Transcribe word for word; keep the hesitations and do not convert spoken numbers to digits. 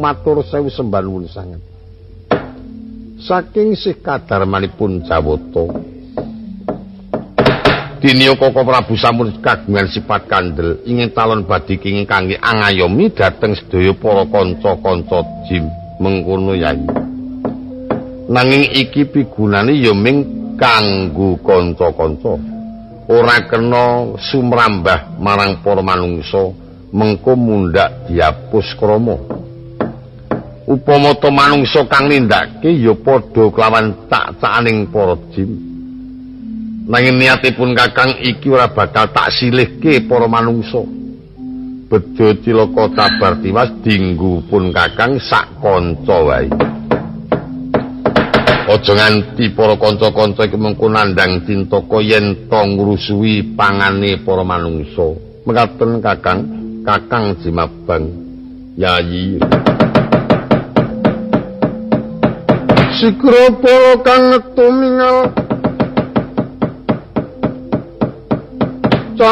matur sewu sembah nuwun sanget. Saking sih kadarmanipun Jawata Diniya Koko Prabu sampun kagungan sifat kandel ingin talon badhe kenging kangge angayomi dhateng sedaya para kanca-kanca jim mengkono yai. Nanging iki pigunane ya ming kanggo kanca-kanca. Ora kena sumrambah marang para manungsa mengko mundhak dihapus krama. Upama ta manungsa kang nindakake ya padha kelawan cak-cakaning para jin. Nanging niatipun Kakang iki ora bakal tak silihke para manungsa. Bejo cilaka cabar tiwas dinggo pun Kakang sak kanca wae. Aja nganti para kanca-kanca iki mengko nandhang cintaka yen to ngrusuhi pangane para manungsa. Mekaten Kakang, Kakang Jimabang Yayi. Sikra para kang tumingal